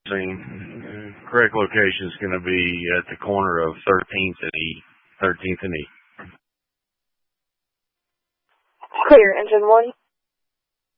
Correct location is going to be at the corner of 13th and E. 13th and E. Clear, engine 1.